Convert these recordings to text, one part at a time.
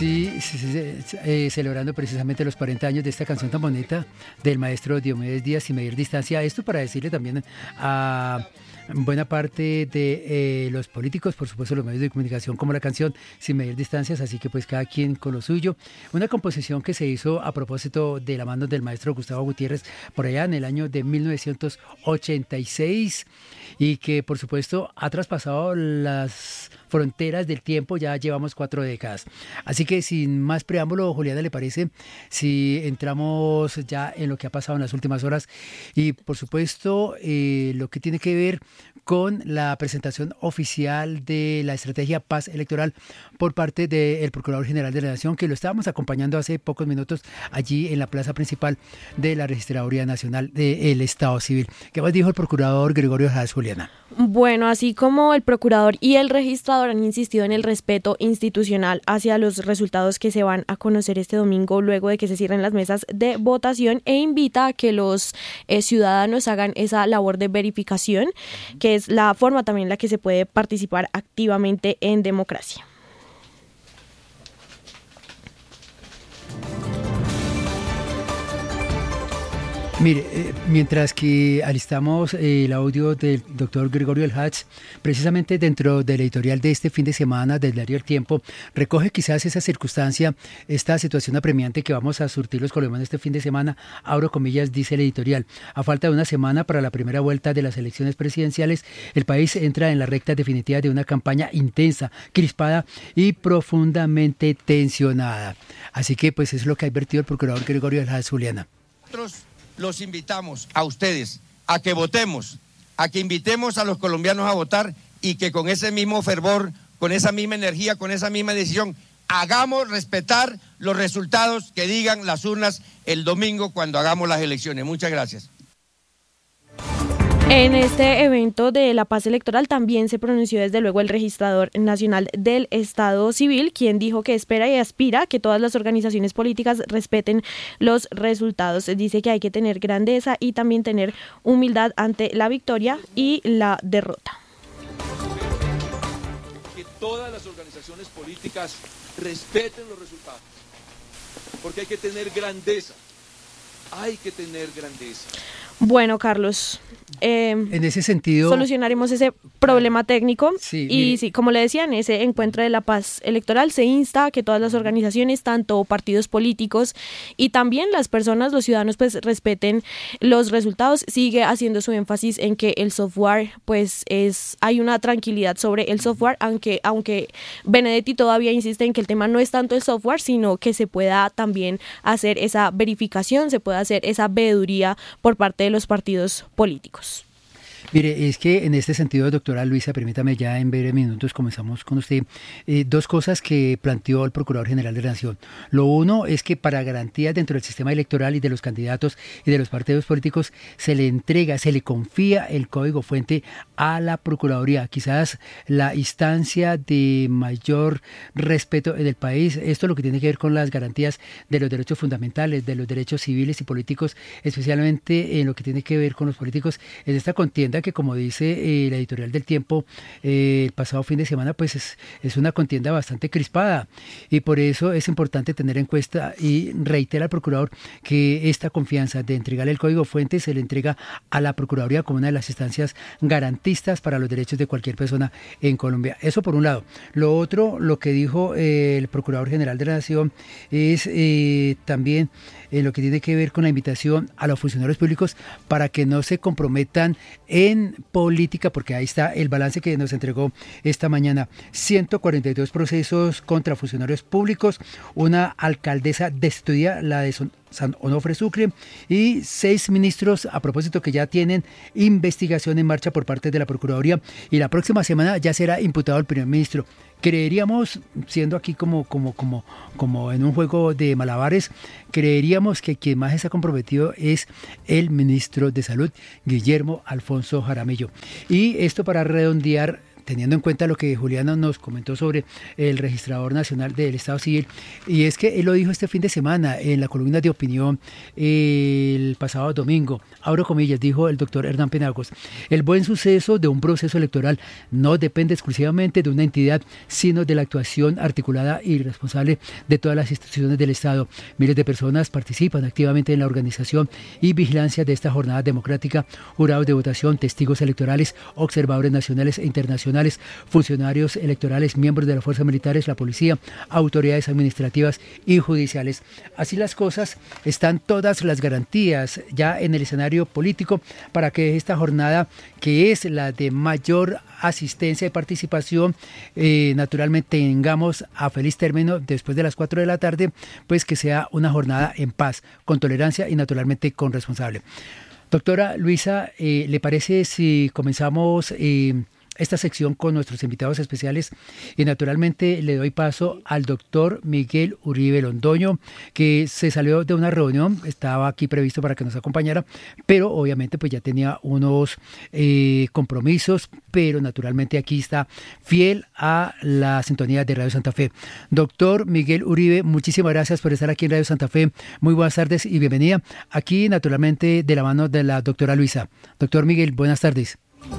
Celebrando precisamente los 40 años de esta canción tan bonita del maestro Diomedes Díaz, Sin Medir Distancia. Esto para decirle también a buena parte de los políticos, por supuesto los medios de comunicación, como la canción Sin Medir Distancias, así que pues cada quien con lo suyo. Una composición que se hizo a propósito de la mano del maestro Gustavo Gutiérrez por allá en el año de 1986 y que por supuesto ha traspasado las fronteras del tiempo, ya llevamos 4 décadas. Así que sin más preámbulo, Juliana, ¿le parece si entramos ya en lo que ha pasado en las últimas horas? Y por supuesto, lo que tiene que ver con la presentación oficial de la estrategia Paz Electoral por parte del Procurador General de la Nación, que lo estábamos acompañando hace pocos minutos allí en la plaza principal de la Registraduría Nacional del Estado Civil. ¿Qué más dijo el Procurador Gregorio Ordaz, Juliana? Bueno, así como el Procurador y el Registrador han insistido en el respeto institucional hacia los resultados que se van a conocer este domingo luego de que se cierren las mesas de votación, e invita a que los ciudadanos hagan esa labor de verificación, que es la forma también en la que se puede participar activamente en democracia. Mire, mientras que alistamos el audio del doctor Gregorio Ordaz, precisamente dentro del editorial de este fin de semana del diario El Tiempo, recoge quizás esa circunstancia, esta situación apremiante que vamos a surtir los colombianos este fin de semana. Abro comillas, dice el editorial: a falta de una semana para la primera vuelta de las elecciones presidenciales, el país entra en la recta definitiva de una campaña intensa, crispada y profundamente tensionada. Así que pues es lo que ha advertido el procurador Gregorio Ordaz, Juliana. Los invitamos a ustedes a que votemos, a que invitemos a los colombianos a votar y que con ese mismo fervor, con esa misma energía, con esa misma decisión, hagamos respetar los resultados que digan las urnas el domingo cuando hagamos las elecciones. Muchas gracias. En este evento de la paz electoral también se pronunció desde luego el Registrador Nacional del Estado Civil, quien dijo que espera y aspira que todas las organizaciones políticas respeten los resultados. Dice que hay que tener grandeza y también tener humildad ante la victoria y la derrota. Que todas las organizaciones políticas respeten los resultados, porque hay que tener grandeza. Hay que tener grandeza. Bueno, Carlos, en ese sentido solucionaremos ese problema técnico. Sí, y sí, como le decía, en ese encuentro de la paz electoral se insta a que todas las organizaciones, tanto partidos políticos y también las personas, los ciudadanos, pues respeten los resultados. Sigue haciendo su énfasis en que el software, pues hay una tranquilidad sobre el software, aunque Benedetti todavía insiste en que el tema no es tanto el software, sino que se pueda también hacer esa verificación, se pueda hacer esa veeduría por parte de los partidos políticos. Mire, es que en este sentido, doctora Luisa, permítame ya en breves minutos comenzamos con usted. Dos cosas que planteó el Procurador General de la Nación. Lo uno es que para garantías dentro del sistema electoral y de los candidatos y de los partidos políticos se le confía el código fuente a la Procuraduría, quizás la instancia de mayor respeto en el país. Esto es lo que tiene que ver con las garantías de los derechos fundamentales, de los derechos civiles y políticos, especialmente en lo que tiene que ver con los políticos en esta contienda que, como dice la editorial del Tiempo, el pasado fin de semana, pues es una contienda bastante crispada, y por eso es importante tener en cuenta y reitera al procurador que esta confianza de entregarle el código fuente se le entrega a la Procuraduría como una de las instancias garantistas para los derechos de cualquier persona en Colombia. Eso por un lado. Lo otro, lo que dijo el Procurador General de la Nación es también lo que tiene que ver con la invitación a los funcionarios públicos para que no se comprometan en política, porque ahí está el balance que nos entregó esta mañana: 142 procesos contra funcionarios públicos, una alcaldesa destituida, la de San Onofre Sucre, y 6 ministros, a propósito, que ya tienen investigación en marcha por parte de la Procuraduría, y la próxima semana ya será imputado el primer ministro. Creeríamos, siendo aquí como en un juego de malabares, creeríamos que quien más está comprometido es el ministro de Salud, Guillermo Alfonso Jaramillo. Y esto para redondear, teniendo en cuenta lo que Juliana nos comentó sobre el registrador nacional del Estado Civil, y es que él lo dijo este fin de semana en la columna de opinión el pasado domingo, abro comillas, dijo el doctor Hernán Penagos: el buen suceso de un proceso electoral no depende exclusivamente de una entidad, sino de la actuación articulada y responsable de todas las instituciones del Estado. Miles de personas participan activamente en la organización y vigilancia de esta jornada democrática: jurados de votación, testigos electorales, observadores nacionales e internacionales, funcionarios electorales, miembros de las fuerzas militares, la policía, autoridades administrativas y judiciales. Así las cosas, están todas las garantías ya en el escenario político para que esta jornada, que es la de mayor asistencia y participación, naturalmente tengamos a feliz término después de las 4 de la tarde, pues que sea una jornada en paz, con tolerancia y naturalmente con responsable. Doctora Luisa, ¿le parece si comenzamos esta sección con nuestros invitados especiales? Y naturalmente le doy paso al doctor Miguel Uribe Londoño, que se salió de una reunión, estaba aquí previsto para que nos acompañara, pero obviamente pues ya tenía unos compromisos, pero naturalmente aquí está fiel a la sintonía de Radio Santa Fe. Doctor Miguel Uribe, muchísimas gracias por estar aquí en Radio Santa Fe. Muy buenas tardes y bienvenida aquí naturalmente de la mano de la doctora Luisa. Doctor Miguel, buenas tardes.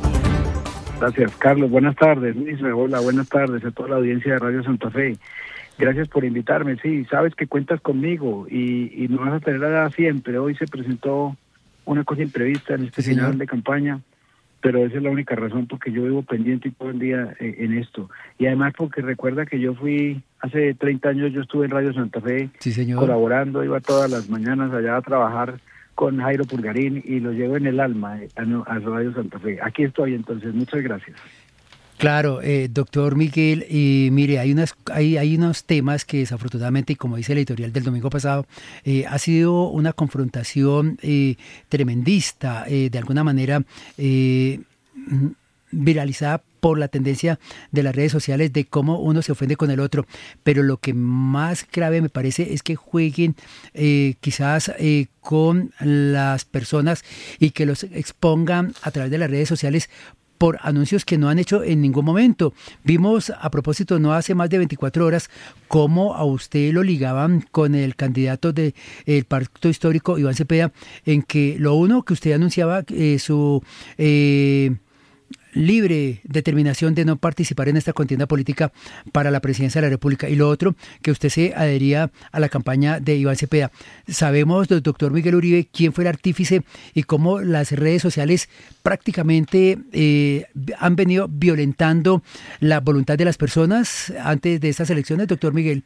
Gracias, Carlos. Buenas tardes, Luis. Hola, buenas tardes a toda la audiencia de Radio Santa Fe. Gracias por invitarme. Sí, sabes que cuentas conmigo y me vas a tener siempre. Hoy se presentó una cosa imprevista en este final de campaña, pero esa es la única razón porque yo vivo pendiente todo el día en esto. Y además porque recuerda que yo fui, hace 30 años yo estuve en Radio Santa Fe, colaborando, iba todas las mañanas allá a trabajar con Jairo Pulgarín y lo llevo en el alma a Radio Santa Fe. Aquí estoy entonces, muchas gracias. Claro, doctor Miguel, mire, hay unos temas que desafortunadamente, y como dice el editorial del domingo pasado, ha sido una confrontación tremendista, de alguna manera viralizada por la tendencia de las redes sociales de cómo uno se ofende con el otro, pero lo que más grave me parece es que jueguen quizás con las personas y que los expongan a través de las redes sociales por anuncios que no han hecho en ningún momento. Vimos, a propósito, no hace más de 24 horas, cómo a usted lo ligaban con el candidato del Pacto Histórico, Iván Cepeda, en que lo uno que usted anunciaba su libre determinación de no participar en esta contienda política para la presidencia de la República, y lo otro, que usted se adhería a la campaña de Iván Cepeda. Sabemos, doctor Miguel Uribe, quién fue el artífice y cómo las redes sociales prácticamente han venido violentando la voluntad de las personas antes de estas elecciones, doctor Miguel.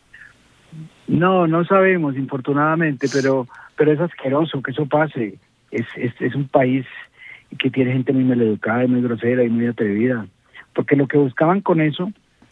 No sabemos, infortunadamente, pero es asqueroso que eso pase. Es un país que tiene gente muy maleducada y muy grosera y muy atrevida, porque lo que buscaban con eso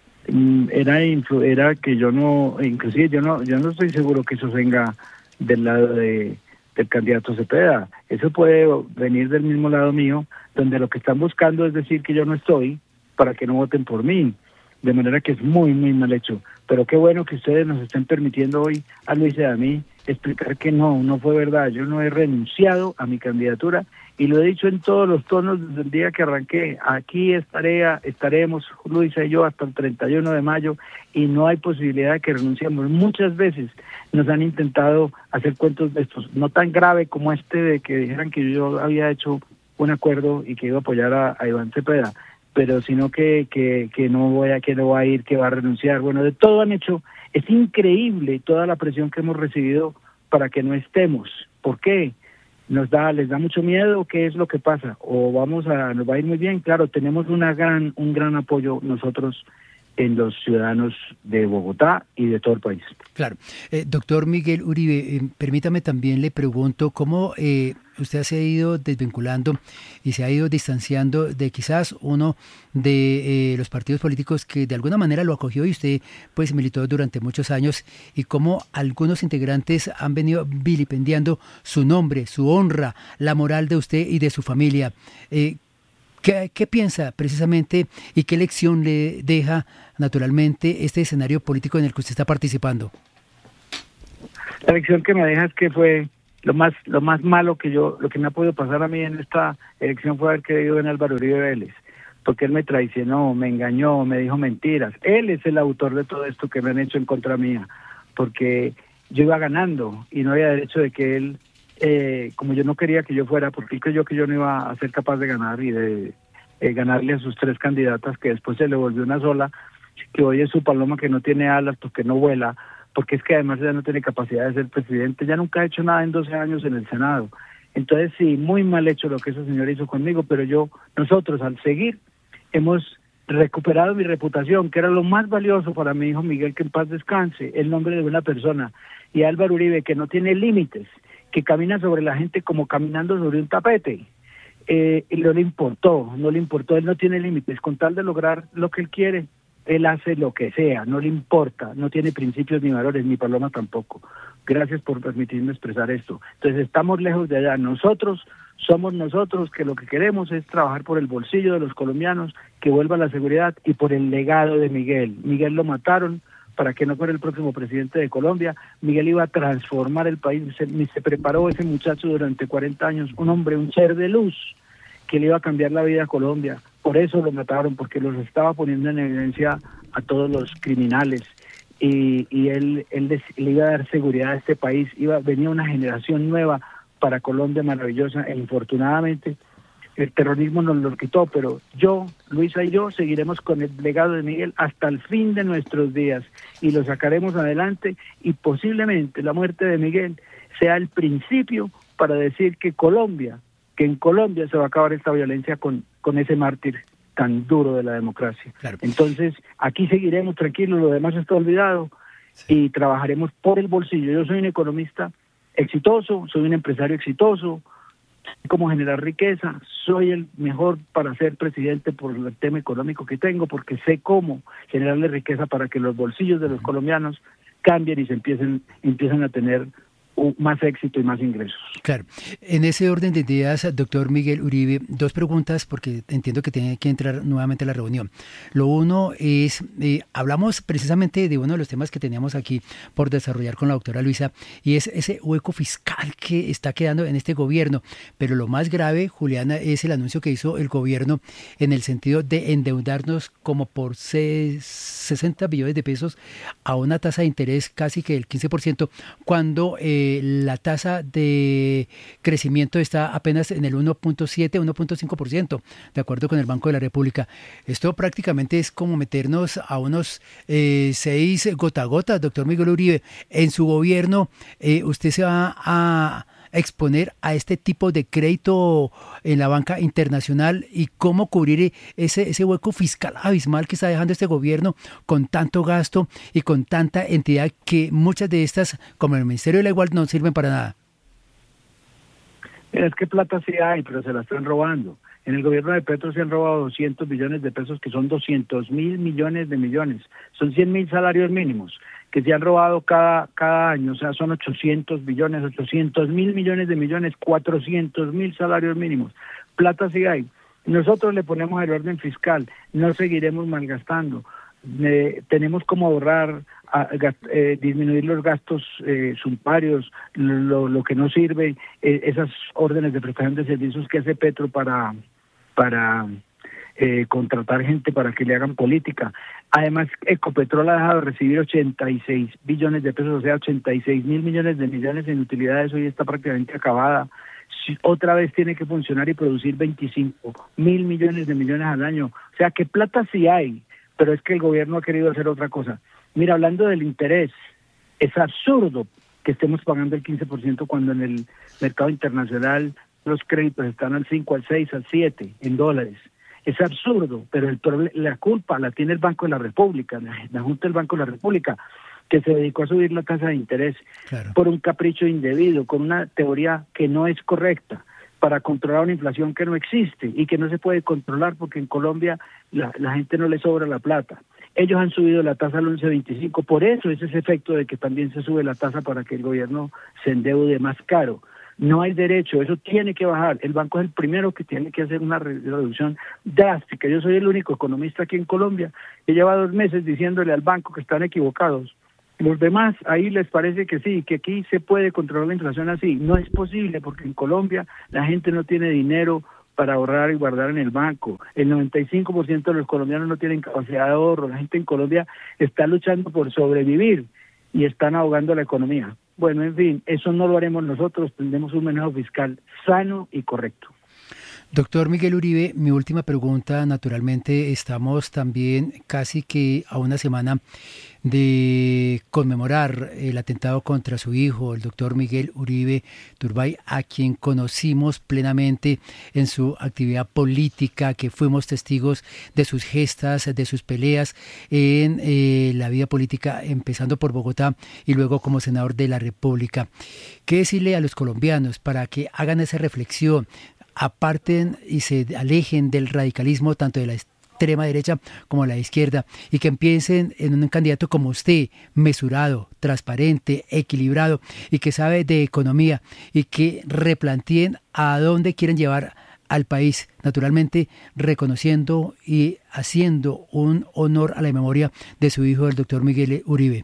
era que yo no estoy seguro que eso venga del lado del candidato Cepeda. Eso puede venir del mismo lado mío, donde lo que están buscando es decir que yo no estoy para que no voten por mí, de manera que es muy mal hecho. Pero qué bueno que ustedes nos estén permitiendo hoy a Luis y a mí explicar que no fue verdad. Yo no he renunciado a mi candidatura y lo he dicho en todos los tonos desde el día que arranqué. Aquí estaremos Luisa y yo hasta el 31 de mayo y no hay posibilidad de que renunciemos. Muchas veces nos han intentado hacer cuentos de estos, no tan grave como este de que dijeran que yo había hecho un acuerdo y que iba a apoyar a Iván Cepeda, pero sino que no voy a ir, que va a renunciar. Bueno, de todo han hecho. Es increíble toda la presión que hemos recibido para que no estemos. ¿Por qué? ¿Les da mucho miedo? ¿Qué es lo que pasa? ¿O nos va a ir muy bien? Claro, tenemos un gran apoyo nosotros en los ciudadanos de Bogotá y de todo el país. Claro. Doctor Miguel Uribe, permítame también le pregunto cómo usted se ha ido desvinculando y se ha ido distanciando de quizás uno de los partidos políticos que de alguna manera lo acogió y usted pues militó durante muchos años, y cómo algunos integrantes han venido vilipendiando su nombre, su honra, la moral de usted y de su familia. ¿Qué piensa precisamente y qué lección le deja naturalmente este escenario político en el que usted está participando? La lección que me deja es que fue lo más malo lo que me ha podido pasar a mí en esta elección fue haber creído en Álvaro Uribe Vélez. porque él me traicionó, me engañó, me dijo mentiras. Él es el autor de todo esto que me han hecho en contra mía, porque yo iba ganando y no había derecho de que él, como yo no quería que yo fuera, porque él creyó que yo no iba a ser capaz de ganar y de ganarle a sus 3 candidatas, que después se le volvió una sola, que hoy es su paloma que no tiene alas porque no vuela, porque es que además ella no tiene capacidad de ser presidente, ya nunca ha hecho nada en 12 años en el Senado. Entonces sí, muy mal hecho lo que esa señora hizo conmigo, pero nosotros al seguir hemos recuperado mi reputación, que era lo más valioso para mi hijo Miguel, que en paz descanse, el nombre de una persona, y Álvaro Uribe, que no tiene límites, que camina sobre la gente como caminando sobre un tapete. No le importó, él no tiene límites, con tal de lograr lo que él quiere, él hace lo que sea, no le importa, no tiene principios ni valores, ni Paloma tampoco. Gracias por permitirme expresar esto. Entonces estamos lejos de allá, nosotros somos nosotros que lo que queremos es trabajar por el bolsillo de los colombianos, que vuelva la seguridad y por el legado de Miguel. Miguel lo mataron para que no fuera el próximo presidente de Colombia. Miguel iba a transformar el país, se preparó ese muchacho durante 40 años, un hombre, un ser de luz, que le iba a cambiar la vida a Colombia. Por eso lo mataron, porque los estaba poniendo en evidencia a todos los criminales. Y él le iba a dar seguridad a este país, venía una generación nueva para Colombia maravillosa, e infortunadamente el terrorismo nos lo quitó, pero Luisa y yo seguiremos con el legado de Miguel hasta el fin de nuestros días y lo sacaremos adelante, y posiblemente la muerte de Miguel sea el principio para decir que en Colombia se va a acabar esta violencia con ese mártir tan duro de la democracia. Claro. Entonces, aquí seguiremos tranquilos, lo demás está olvidado, sí, y trabajaremos por el bolsillo. Yo soy un economista exitoso, soy un empresario exitoso, sé cómo generar riqueza, soy el mejor para ser presidente por el tema económico que tengo, porque sé cómo generarle riqueza para que los bolsillos de los colombianos cambien y se empiecen a tener más éxito y más ingresos. Claro. En ese orden de ideas, doctor Miguel Uribe, 2 preguntas, porque entiendo que tiene que entrar nuevamente a la reunión. Lo uno es, hablamos precisamente de uno de los temas que teníamos aquí por desarrollar con la doctora Luisa, y es ese hueco fiscal que está quedando en este gobierno. Pero lo más grave, Juliana, es el anuncio que hizo el gobierno en el sentido de endeudarnos como por 60 billones de pesos a una tasa de interés casi que del 15%, cuando la tasa de crecimiento está apenas en el 1.7, 1.5%, de acuerdo con el Banco de la República. Esto prácticamente es como meternos a unos 6 gota a gota, doctor Miguel Uribe. En su gobierno, ¿usted se va a exponer a este tipo de crédito en la banca internacional, y cómo cubrir ese hueco fiscal abismal que está dejando este gobierno con tanto gasto y con tanta entidad que muchas de estas, como el Ministerio de la Igualdad, no sirven para nada? Es que plata sí hay, pero se la están robando. En el gobierno de Petro se han robado 200 billones de pesos, que son 200.000 millones de millones. Son 100.000 salarios mínimos que se han robado cada año. O sea, son 800 billones, 800.000 millones de millones, 400.000 salarios mínimos. Plata sí hay. Nosotros le ponemos el orden fiscal, no seguiremos malgastando. Tenemos como ahorrar, disminuir los gastos suntuarios, lo que no sirve, esas órdenes de prestación de servicios que hace Petro para contratar gente para que le hagan política. Además, Ecopetrol ha dejado de recibir 86 billones de pesos, o sea, 86.000 millones de millones en utilidades, hoy está prácticamente acabada. Otra vez tiene que funcionar y producir 25.000 millones de millones al año. O sea, que plata sí hay, pero es que el gobierno ha querido hacer otra cosa. Mira, hablando del interés, es absurdo que estemos pagando el 15% cuando en el mercado internacional los créditos están al 5, al 6, al 7 en dólares. Es absurdo, pero la culpa la tiene el Banco de la República, la Junta del Banco de la República, que se dedicó a subir la tasa de interés, claro, por un capricho indebido, con una teoría que no es correcta, para controlar una inflación que no existe y que no se puede controlar porque en Colombia la gente no le sobra la plata. Ellos han subido la tasa al 11.25, por eso es ese efecto de que también se sube la tasa para que el gobierno se endeude más caro. No hay derecho, eso tiene que bajar. El banco es el primero que tiene que hacer una reducción drástica. Yo soy el único economista aquí en Colombia que lleva 2 meses diciéndole al banco que están equivocados. Los demás, ahí les parece que sí, que aquí se puede controlar la inflación así. No es posible porque en Colombia la gente no tiene dinero para ahorrar y guardar en el banco. El 95% de los colombianos no tienen capacidad de ahorro. La gente en Colombia está luchando por sobrevivir y están ahogando la economía. Bueno, en fin, eso no lo haremos nosotros, tendremos un manejo fiscal sano y correcto. Doctor Miguel Uribe, mi última pregunta, naturalmente estamos también casi que a una semana de conmemorar el atentado contra su hijo, el doctor Miguel Uribe Turbay, a quien conocimos plenamente en su actividad política, que fuimos testigos de sus gestas, de sus peleas en la vida política, empezando por Bogotá y luego como senador de la República. ¿Qué decirle a los colombianos para que hagan esa reflexión, aparten y se alejen del radicalismo tanto de la extrema derecha como de la izquierda y que piensen en un candidato como usted, mesurado, transparente, equilibrado y que sabe de economía y que replanteen a dónde quieren llevar al país, naturalmente reconociendo y haciendo un honor a la memoria de su hijo, el doctor Miguel Uribe?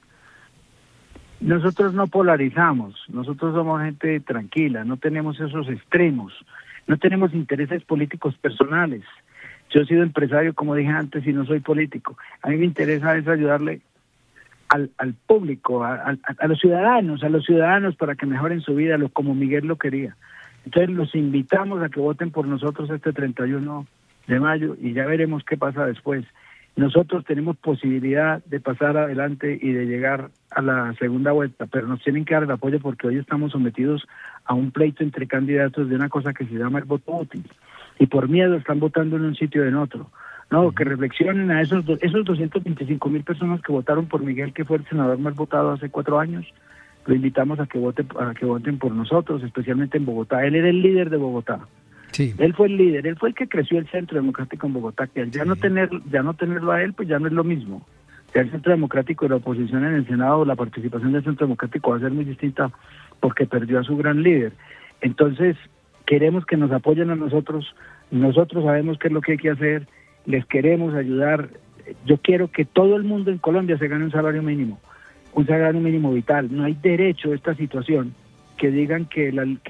Nosotros no polarizamos, nosotros somos gente tranquila, no tenemos esos extremos, no tenemos intereses políticos personales. Yo he sido empresario, como dije antes, y no soy político. A mí me interesa es ayudarle al público, a los ciudadanos para que mejoren su vida, como Miguel lo quería. Entonces los invitamos a que voten por nosotros este 31 de mayo y ya veremos qué pasa después. Nosotros tenemos posibilidad de pasar adelante y de llegar a la segunda vuelta, pero nos tienen que dar el apoyo porque hoy estamos sometidos a un pleito entre candidatos de una cosa que se llama el voto útil. Y por miedo están votando en un sitio y en otro. No, que reflexionen a esos 225,000 personas que votaron por Miguel, que fue el senador más votado hace 4 años. Lo invitamos a que voten por nosotros, especialmente en Bogotá. Él era el líder de Bogotá. Sí. Él fue el líder, él fue el que creció el Centro Democrático en Bogotá, que al ya no tenerlo a él, pues ya no es lo mismo. Ya el Centro Democrático y la oposición en el Senado, la participación del Centro Democrático va a ser muy distinta porque perdió a su gran líder. Entonces, queremos que nos apoyen a nosotros sabemos qué es lo que hay que hacer, les queremos ayudar. Yo quiero que todo el mundo en Colombia se gane un salario mínimo vital. No hay derecho a esta situación que digan que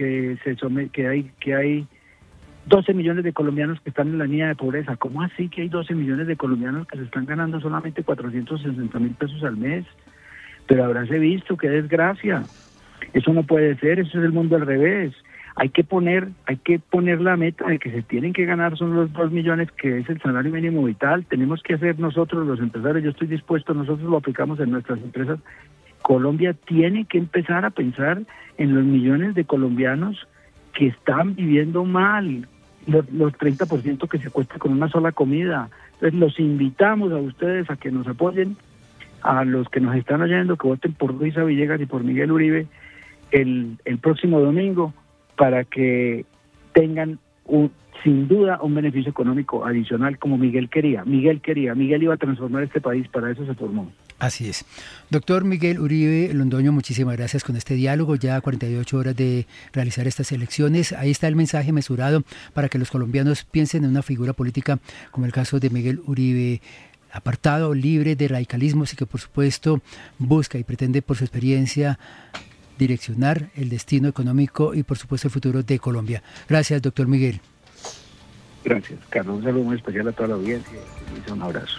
hay 12 millones de colombianos que están en la línea de pobreza. ¿Cómo así que hay 12 millones de colombianos que se están ganando solamente 460,000 pesos al mes? Pero habráse visto, qué desgracia. Eso no puede ser, eso es el mundo al revés. Hay que poner la meta de que se tienen que ganar son los 2 millones, que es el salario mínimo vital. Tenemos que hacer nosotros los empresarios, yo estoy dispuesto, nosotros lo aplicamos en nuestras empresas. Colombia tiene que empezar a pensar en los millones de colombianos que están viviendo mal, los 30% que se cuesta con una sola comida. Entonces los invitamos a ustedes a que nos apoyen, a los que nos están oyendo, que voten por Luisa Villegas y por Miguel Uribe el próximo domingo, para que tengan sin duda un beneficio económico adicional como Miguel quería. Miguel iba a transformar este país, para eso se formó. Así es. Doctor Miguel Uribe Londoño, muchísimas gracias con este diálogo, ya 48 horas de realizar estas elecciones. Ahí está el mensaje mesurado para que los colombianos piensen en una figura política como el caso de Miguel Uribe, apartado, libre de radicalismos y que por supuesto busca y pretende por su experiencia direccionar el destino económico y por supuesto el futuro de Colombia. Gracias, doctor Miguel. Gracias, Carlos. Un saludo muy especial a toda la audiencia. Un abrazo.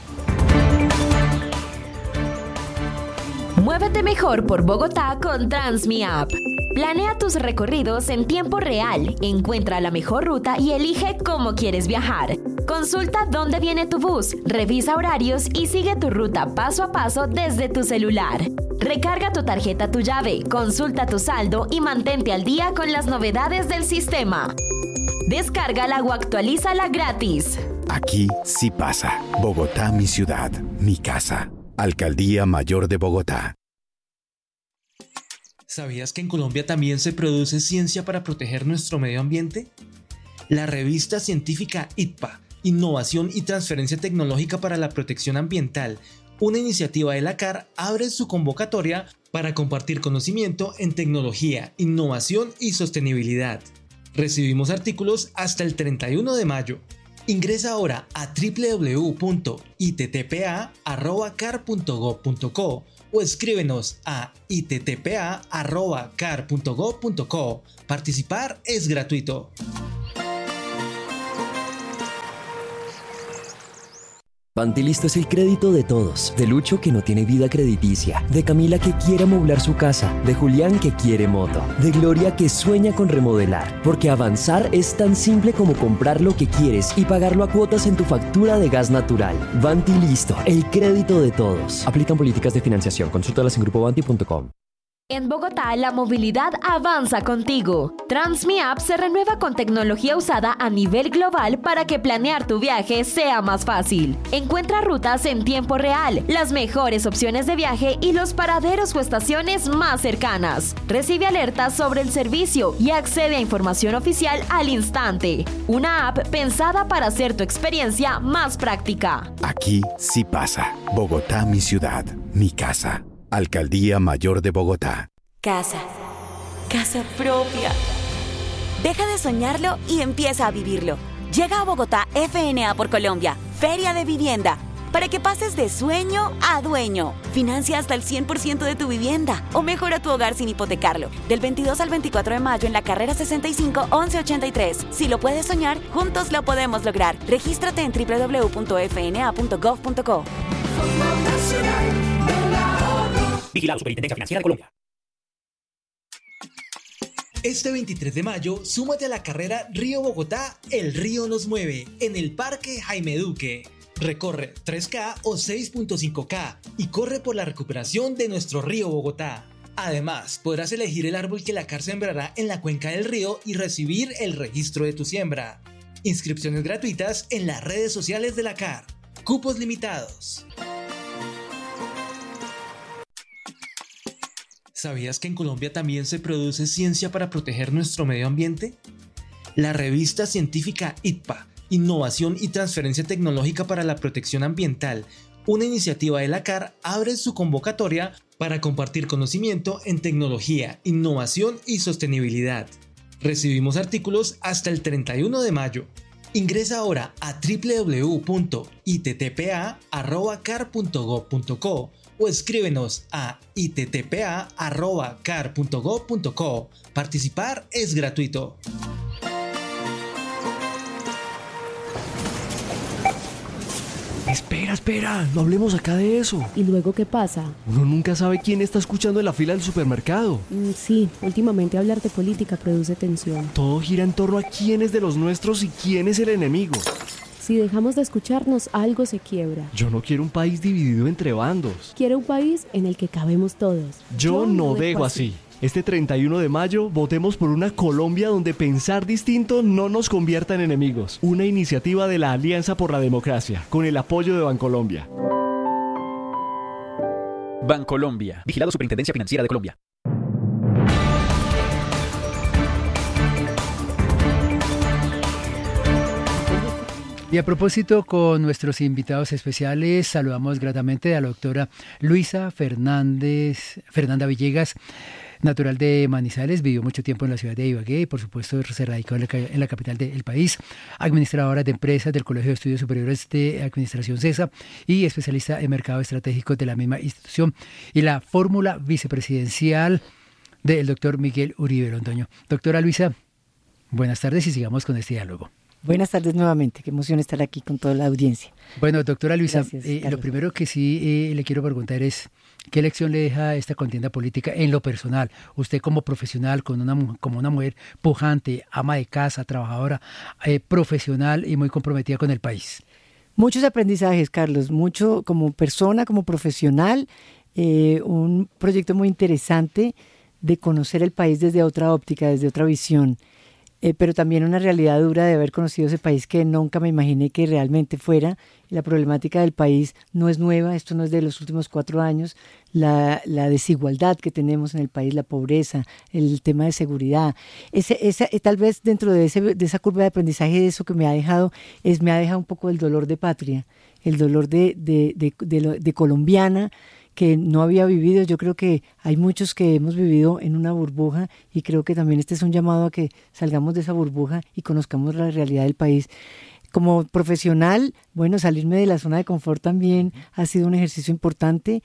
Muévete mejor por Bogotá con TransmiApp. Planea tus recorridos en tiempo real, encuentra la mejor ruta y elige cómo quieres viajar. Consulta dónde viene tu bus, revisa horarios y sigue tu ruta paso a paso desde tu celular. Recarga tu tarjeta Tu Llave, consulta tu saldo y mantente al día con las novedades del sistema. Descárgala o actualízala gratis. Aquí sí pasa. Bogotá, mi ciudad, mi casa. Alcaldía Mayor de Bogotá. ¿Sabías que en Colombia también se produce ciencia para proteger nuestro medio ambiente? La revista científica ITPA, Innovación y Transferencia Tecnológica para la Protección Ambiental, una iniciativa de la CAR, abre su convocatoria para compartir conocimiento en tecnología, innovación y sostenibilidad. Recibimos artículos hasta el 31 de mayo. Ingresa ahora a www.ittpa@car.gov.co o escríbenos a ittpa@car.gov.co. Participar es gratuito. Bantilisto es el crédito de todos. De Lucho, que no tiene vida crediticia. De Camila, que quiere amoblar su casa. De Julián, que quiere moto. De Gloria, que sueña con remodelar. Porque avanzar es tan simple como comprar lo que quieres y pagarlo a cuotas en tu factura de gas natural. Bantilisto, el crédito de todos. Aplican políticas de financiación. Consúltalas en grupobanti.com. En Bogotá, la movilidad avanza contigo. TransmiApp se renueva con tecnología usada a nivel global para que planear tu viaje sea más fácil. Encuentra rutas en tiempo real, las mejores opciones de viaje y los paraderos o estaciones más cercanas. Recibe alertas sobre el servicio y accede a información oficial al instante. Una app pensada para hacer tu experiencia más práctica. Aquí sí pasa. Bogotá, mi ciudad, mi casa. Alcaldía Mayor de Bogotá. Casa. Casa propia. Deja de soñarlo y empieza a vivirlo. Llega a Bogotá FNA por Colombia, Feria de Vivienda, para que pases de sueño a dueño. Financia hasta el 100% de tu vivienda o mejora tu hogar sin hipotecarlo. Del 22 al 24 de mayo en la carrera 65 1183. Si lo puedes soñar, juntos lo podemos lograr. Regístrate en www.fna.gov.co. Vigilado Superintendencia Financiera de Colombia. Este 23 de mayo, súmate a la carrera Río Bogotá, El Río nos mueve, en el Parque Jaime Duque. Recorre 3K o 6.5K y corre por la recuperación de nuestro río Bogotá. Además, podrás elegir el árbol que la CAR sembrará en la cuenca del río y recibir el registro de tu siembra. Inscripciones gratuitas en las redes sociales de la CAR. Cupos limitados. ¿Sabías que en Colombia también se produce ciencia para proteger nuestro medio ambiente? La revista científica ITPA, Innovación y Transferencia Tecnológica para la Protección Ambiental, una iniciativa de la CAR, abre su convocatoria para compartir conocimiento en tecnología, innovación y sostenibilidad. Recibimos artículos hasta el 31 de mayo. Ingresa ahora a www.ittpa@car.gov.co o escríbenos a ittpa@car.gov.co. Participar es gratuito. Espera, no hablemos acá de eso. ¿Y luego qué pasa? Uno nunca sabe quién está escuchando en la fila del supermercado. Sí, últimamente hablar de política produce tensión. Todo gira en torno a quién es de los nuestros y quién es el enemigo. Si dejamos de escucharnos, algo se quiebra. Yo no quiero un país dividido entre bandos. Quiero un país en el que cabemos todos. Yo no dejo así. Este 31 de mayo, votemos por una Colombia donde pensar distinto no nos convierta en enemigos. Una iniciativa de la Alianza por la Democracia, con el apoyo de Bancolombia. Bancolombia. Vigilado Superintendencia Financiera de Colombia. Y a propósito, con nuestros invitados especiales, saludamos gratamente a la doctora Luisa Fernanda Villegas, natural de Manizales, vivió mucho tiempo en la ciudad de Ibagué y por supuesto se radicó en la capital del país, administradora de empresas del Colegio de Estudios Superiores de Administración CESA y especialista en mercado estratégico de la misma institución y la fórmula vicepresidencial del doctor Miguel Uribe Londoño. Doctora Luisa, buenas tardes y sigamos con este diálogo. Buenas tardes nuevamente, qué emoción estar aquí con toda la audiencia. Bueno, doctora Luisa, Gracias, lo primero que sí le quiero preguntar es, ¿qué lección le deja esta contienda política en lo personal? Usted como profesional, como una mujer pujante, ama de casa, trabajadora, profesional y muy comprometida con el país. Muchos aprendizajes, Carlos, mucho como persona, como profesional, un proyecto muy interesante de conocer el país desde otra óptica, desde otra visión. Pero también una realidad dura de haber conocido ese país que nunca me imaginé que realmente fuera. La problemática del país no es nueva, esto no es de los últimos 4 años. La desigualdad que tenemos en el país, la pobreza, el tema de seguridad. Tal vez dentro de esa curva de aprendizaje, de eso que me ha dejado un poco el dolor de patria, el dolor de colombiana, que no había vivido. Yo creo que hay muchos que hemos vivido en una burbuja y creo que también este es un llamado a que salgamos de esa burbuja y conozcamos la realidad del país. Como profesional, bueno, salirme de la zona de confort también ha sido un ejercicio importante,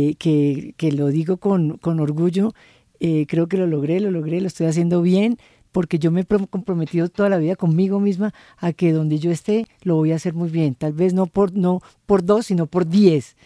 que lo digo con orgullo. Creo que lo logré, lo estoy haciendo bien, porque yo me he comprometido toda la vida conmigo misma a que donde yo esté lo voy a hacer muy bien, tal vez no por 2, sino por 10.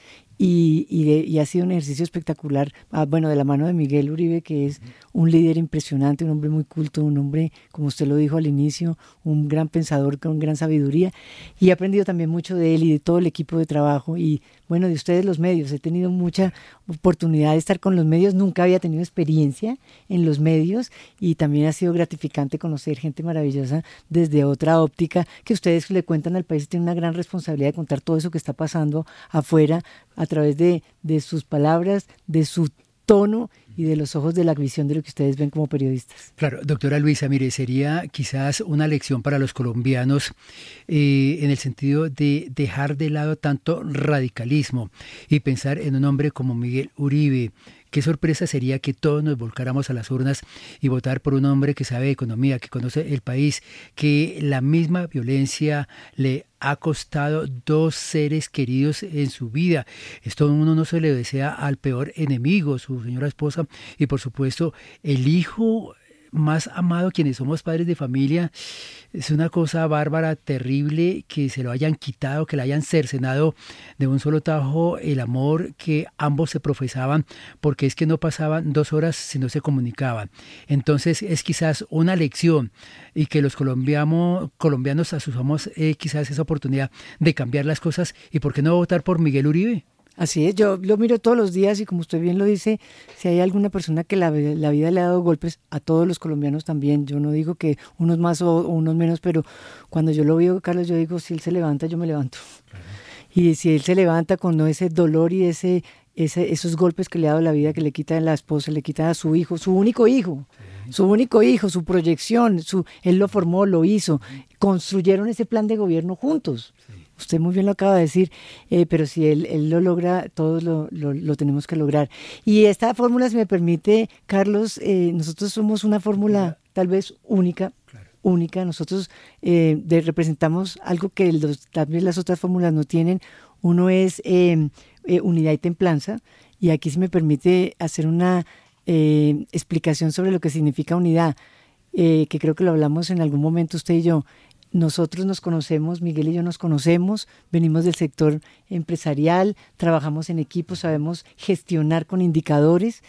Y ha sido un ejercicio espectacular, de la mano de Miguel Uribe, que es un líder impresionante, un hombre muy culto, un hombre, como usted lo dijo al inicio, un gran pensador con gran sabiduría, y he aprendido también mucho de él y de todo el equipo de trabajo, y bueno, de ustedes los medios. He tenido mucha oportunidad de estar con los medios, nunca había tenido experiencia en los medios, y también ha sido gratificante conocer gente maravillosa desde otra óptica, que ustedes le cuentan al país, tienen una gran responsabilidad de contar todo eso que está pasando afuera, a través de sus palabras, de su tono y de los ojos de la visión de lo que ustedes ven como periodistas. Claro, doctora Luisa, mire, sería quizás una lección para los colombianos en el sentido de dejar de lado tanto radicalismo y pensar en un hombre como Miguel Uribe. Qué sorpresa sería que todos nos volcáramos a las urnas y votar por un hombre que sabe de economía, que conoce el país, que la misma violencia le ha costado 2 seres queridos en su vida. Esto uno no se le desea al peor enemigo, su señora esposa, y por supuesto el hijo más amado, quienes somos padres de familia. Es una cosa bárbara, terrible, que se lo hayan quitado, que le hayan cercenado de un solo tajo el amor que ambos se profesaban, porque es que no pasaban 2 horas si no se comunicaban. Entonces es quizás una lección, y que los colombianos asumamos quizás esa oportunidad de cambiar las cosas. ¿Y por qué no votar por Miguel Uribe? Así es, yo lo miro todos los días, y como usted bien lo dice, si hay alguna persona que la vida le ha dado golpes, a todos los colombianos también. Yo no digo que unos más o unos menos, pero cuando yo lo veo, Carlos, yo digo, si él se levanta, yo me levanto. Claro. Y si él se levanta con ese dolor y esos golpes que le ha dado la vida, que le quita a la esposa, le quita a su hijo, su único hijo, su proyección, él lo formó, lo hizo, construyeron ese plan de gobierno juntos. Sí. Usted muy bien lo acaba de decir, pero si él lo logra, todos lo tenemos que lograr. Y esta fórmula, si me permite, Carlos, nosotros somos una fórmula tal vez única. Nosotros representamos algo que tal vez las otras fórmulas no tienen. Uno es unidad y templanza, y aquí, si me permite hacer una explicación sobre lo que significa unidad, que creo que lo hablamos en algún momento usted y yo. Nosotros nos conocemos, Miguel y yo nos conocemos, venimos del sector empresarial, trabajamos en equipo, sabemos gestionar con indicadores,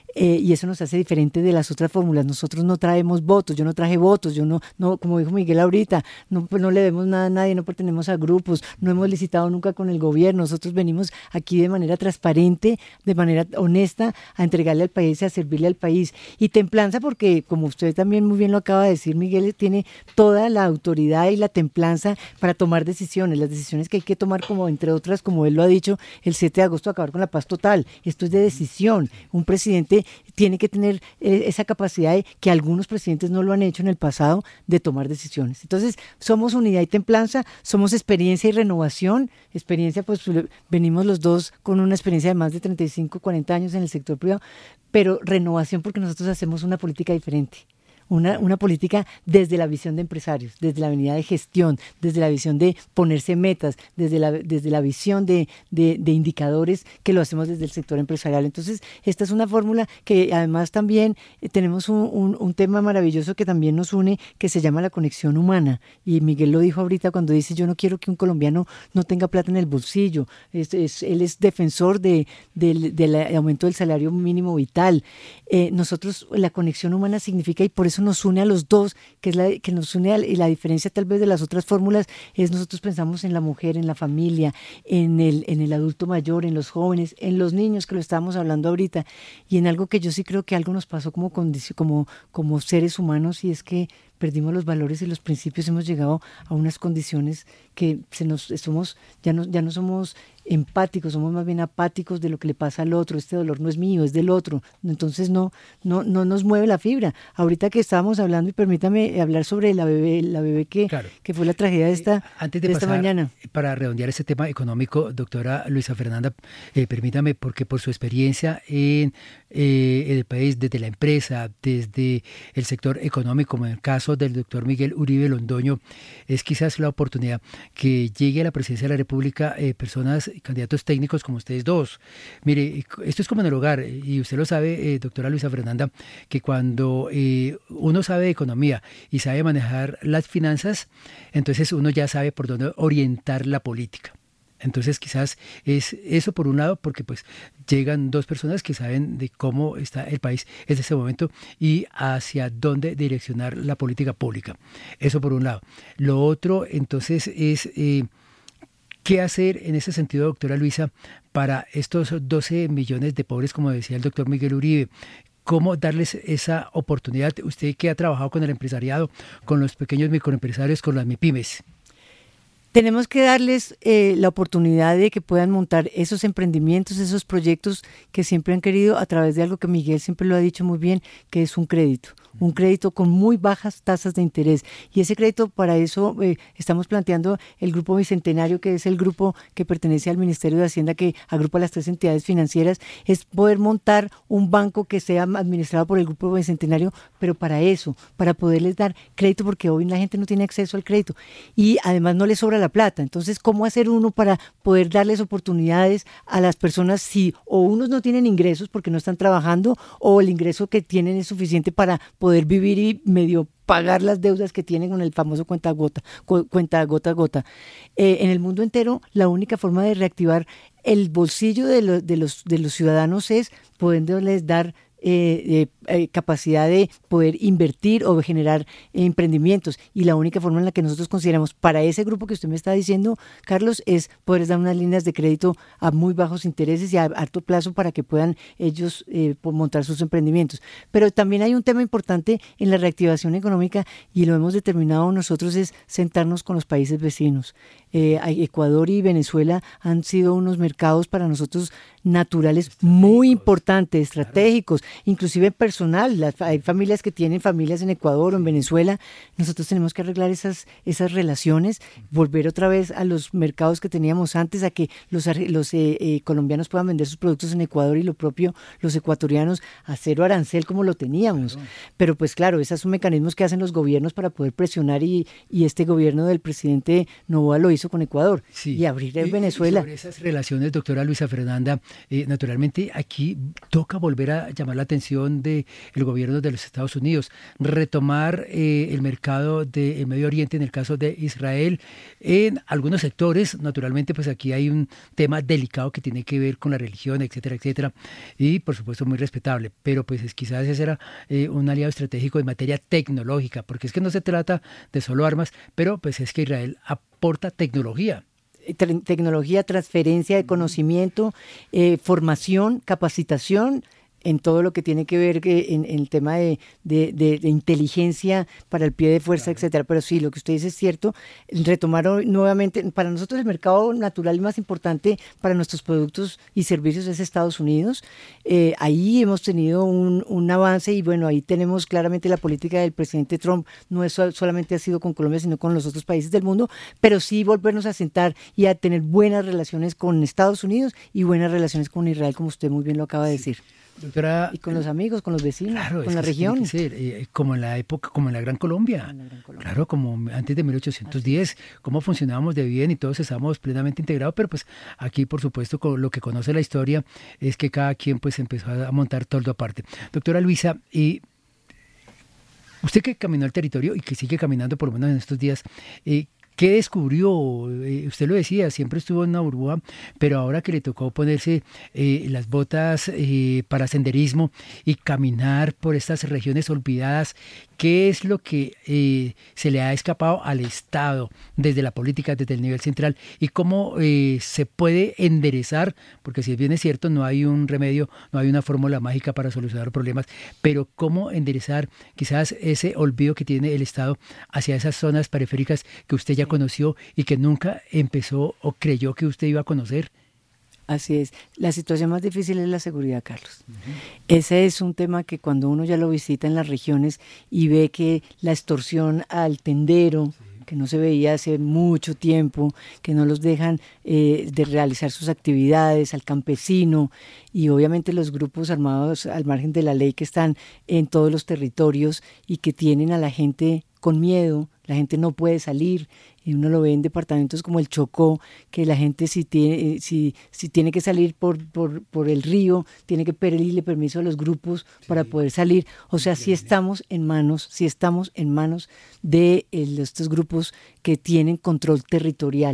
y eso nos hace diferente de las otras fórmulas. Nosotros no traemos votos, yo no traje votos, yo no, como dijo Miguel ahorita, no le debemos nada a nadie, no pertenecemos a grupos, no hemos licitado nunca con el gobierno. Nosotros venimos aquí de manera transparente, de manera honesta, a entregarle al país y a servirle al país. Y templanza porque, como usted también muy bien lo acaba de decir, Miguel, tiene toda la autoridad y la templanza para tomar decisiones, las decisiones que hay que tomar, como entre otras, como él lo ha dicho, el 7 de agosto acabar con la paz total. Esto es de decisión. Un presidente tiene que tener esa capacidad que algunos presidentes no lo han hecho en el pasado, de tomar decisiones. Entonces, somos unidad y templanza, somos experiencia y renovación. Experiencia, pues venimos los dos con una experiencia de más de 35, 40 años en el sector privado, pero renovación porque nosotros hacemos una política diferente. Una política desde la visión de empresarios, desde la venida de gestión, desde la visión de ponerse metas, desde la visión de indicadores, que lo hacemos desde el sector empresarial. Entonces, esta es una fórmula que además también tenemos un tema maravilloso que también nos une, que se llama la conexión humana. Y Miguel lo dijo ahorita cuando dice, yo no quiero que un colombiano no tenga plata en el bolsillo. Él es defensor del aumento del salario mínimo vital. Nosotros, la conexión humana significa, y por eso nos une a los dos, que nos une y la diferencia tal vez de las otras fórmulas es, nosotros pensamos en la mujer, en la familia, en el adulto mayor, en los jóvenes, en los niños, que lo estábamos hablando ahorita, y en algo que yo sí creo que algo nos pasó como seres humanos, y es que perdimos los valores y los principios, hemos llegado a unas condiciones que ya no somos empáticos, somos más bien apáticos de lo que le pasa al otro. Este dolor no es mío, es del otro. Entonces no nos mueve la fibra. Ahorita que estábamos hablando, y permítame hablar sobre la bebé que fue la tragedia de esta mañana. Para redondear este tema económico, doctora Luisa Fernanda, permítame, porque por su experiencia en el país, desde la empresa, desde el sector económico, como en el caso caso del doctor Miguel Uribe Londoño, es quizás la oportunidad que llegue a la presidencia de la República personas, candidatos técnicos como ustedes dos. Mire, esto es como en el hogar, y usted lo sabe, doctora Luisa Fernanda, que cuando uno sabe de economía y sabe manejar las finanzas, entonces uno ya sabe por dónde orientar la política. Entonces quizás es eso por un lado, porque pues llegan dos personas que saben de cómo está el país en este momento y hacia dónde direccionar la política pública. Eso por un lado. Lo otro entonces es qué hacer en ese sentido, doctora Luisa, para estos 12 millones de pobres, como decía el doctor Miguel Uribe. ¿Cómo darles esa oportunidad? Usted que ha trabajado con el empresariado, con los pequeños microempresarios, con las MIPYMES. Tenemos que darles la oportunidad de que puedan montar esos emprendimientos, esos proyectos que siempre han querido a través de algo que Miguel siempre lo ha dicho muy bien, que es un crédito con muy bajas tasas de interés. Y ese crédito, para eso estamos planteando el Grupo Bicentenario, que es el grupo que pertenece al Ministerio de Hacienda, que agrupa las 3 entidades financieras, es poder montar un banco que sea administrado por el Grupo Bicentenario, pero para eso, para poderles dar crédito, porque hoy la gente no tiene acceso al crédito y además no les sobra la plata. Entonces, ¿cómo hacer uno para poder darles oportunidades a las personas si o unos no tienen ingresos porque no están trabajando, o el ingreso que tienen es suficiente para poder vivir y medio pagar las deudas que tienen con el famoso cuenta gota a gota? En el mundo entero, la única forma de reactivar el bolsillo de los ciudadanos es poderles dar capacidad de poder invertir o generar emprendimientos, y la única forma en la que nosotros consideramos para ese grupo que usted me está diciendo, Carlos, es poder dar unas líneas de crédito a muy bajos intereses y a alto plazo para que puedan ellos montar sus emprendimientos. Pero también hay un tema importante en la reactivación económica, y lo hemos determinado nosotros, es sentarnos con los países vecinos. Ecuador y Venezuela han sido unos mercados para nosotros naturales muy importantes, estratégicos, inclusive personal. Hay familias que tienen familias en Ecuador o en Venezuela. Nosotros tenemos que arreglar esas relaciones, volver otra vez a los mercados que teníamos antes, a que los colombianos puedan vender sus productos en Ecuador y lo propio los ecuatorianos a cero arancel como lo teníamos. Claro. Pero pues claro, esos son mecanismos que hacen los gobiernos para poder presionar, y este gobierno del presidente Noboa lo hizo con Ecuador, y abrir Venezuela. Y sobre esas relaciones, doctora Luisa Fernanda, naturalmente aquí toca volver a llamar la atención del gobierno de los Estados Unidos, retomar el mercado del Medio Oriente en el caso de Israel, en algunos sectores. Naturalmente pues aquí hay un tema delicado que tiene que ver con la religión, etcétera, etcétera, y por supuesto muy respetable, pero pues quizás ese era un aliado estratégico en materia tecnológica, porque es que no se trata de solo armas, pero pues es que Israel aporta tecnología. Tecnología, transferencia de conocimiento, formación, capacitación, en todo lo que tiene que ver en el tema de inteligencia para el pie de fuerza, claro, etcétera. Pero sí, lo que usted dice es cierto. Retomaron nuevamente, para nosotros el mercado natural más importante para nuestros productos y servicios es Estados Unidos. Ahí hemos tenido un avance, y bueno, ahí tenemos claramente la política del presidente Trump. No es solamente ha sido con Colombia, sino con los otros países del mundo, pero sí volvernos a sentar y a tener buenas relaciones con Estados Unidos y buenas relaciones con Israel, como usted muy bien lo acaba de decir. Doctora, y con los amigos, con los vecinos, claro, con la región. Tiene que ser, como en la época, como en la Gran Colombia. Claro, como antes de 1810, cómo funcionábamos de bien y todos estábamos plenamente integrados, pero pues aquí, por supuesto, con lo que conoce la historia es que cada quien pues empezó a montar todo aparte. Doctora Luisa, usted que caminó el territorio y que sigue caminando por lo menos en estos días, ¿qué descubrió? Usted lo decía, siempre estuvo en una burbuja, pero ahora que le tocó ponerse las botas para senderismo y caminar por estas regiones olvidadas, ¿qué es lo que se le ha escapado al Estado desde la política, desde el nivel central? ¿Y cómo se puede enderezar? Porque si bien es cierto, no hay un remedio, no hay una fórmula mágica para solucionar problemas, pero ¿cómo enderezar quizás ese olvido que tiene el Estado hacia esas zonas periféricas que usted ya conoció y que nunca empezó o creyó que usted iba a conocer? Así es. La situación más difícil es la seguridad, Carlos. Ese es un tema que cuando uno ya lo visita en las regiones y ve que la extorsión al tendero, que no se veía hace mucho tiempo, que no los dejan de realizar sus actividades, al campesino, y obviamente los grupos armados al margen de la ley que están en todos los territorios y que tienen a la gente con miedo, la gente no puede salir, y uno lo ve en departamentos como el Chocó, que la gente si tiene que salir por el río, tiene que pedirle permiso a los grupos para poder salir. O sea, si estamos en manos de estos grupos que tienen control territorial.